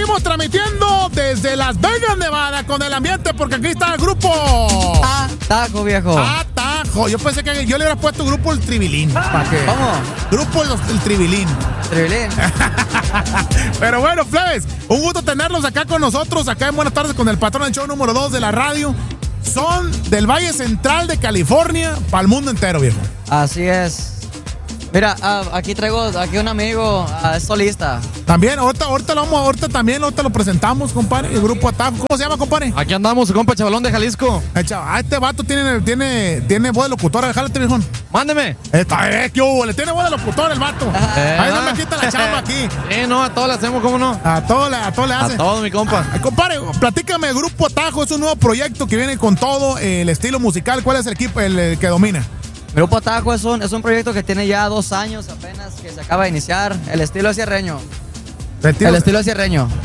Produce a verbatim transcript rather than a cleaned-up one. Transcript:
seguimos transmitiendo desde Las Vegas, Nevada, con el ambiente, porque aquí está el grupo Atajo, viejo. Atajo. Yo pensé que yo le hubiera puesto grupo El Tribilín. ¿Para qué? ¿Cómo? Grupo los, El Tribilín. Tribilín. Pero bueno, plebes, un gusto tenerlos acá con nosotros, acá en Buenas Tardes con el patrón del show número dos de la radio. Son del Valle Central de California para el mundo entero, viejo. Así es. Mira, uh, aquí traigo aquí un amigo, uh, es solista. También, ahorita, ahorita, lo vamos, ahorita también ahorita lo presentamos, compadre, el grupo Atajo. ¿Cómo se llama, compadre? Aquí andamos, compa Chavalón de Jalisco. Eh, chaval, este vato tiene, tiene, tiene voz de locutor, jálate, viejón. Mándeme. Esta es que hubo, le tiene voz de locutor el vato. Eh, Ahí no me quita la chamba aquí. Eh, no, a todos le hacemos, ¿cómo no? A todo le, a todo le hace. A todo, mi compa. Ah, compadre, platícame, el grupo Atajo es un nuevo proyecto que viene con todo el estilo musical. ¿Cuál es el equipo el, el que domina? Grupo Atajo es un, es un proyecto que tiene ya dos años apenas que se acaba de iniciar. El estilo es sierreño. El, el estilo es sierreño.